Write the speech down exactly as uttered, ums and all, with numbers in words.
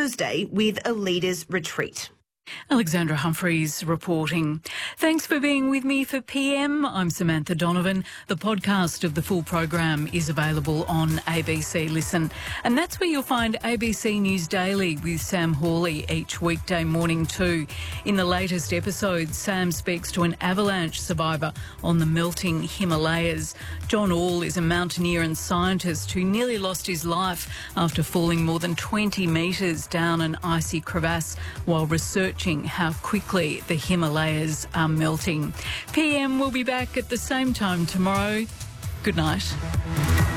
Thursday with a leaders' retreat. Alexandra Humphreys reporting. Thanks for being with me for P M. I'm Samantha Donovan. The podcast of the full program is available on A B C Listen. And that's where you'll find A B C News Daily with Sam Hawley each weekday morning too. In the latest episode, Sam speaks to an avalanche survivor on the melting Himalayas. John All is a mountaineer and scientist who nearly lost his life after falling more than twenty metres down an icy crevasse while researching how quickly the Himalayas are melting. P M will be back at the same time tomorrow. Good night.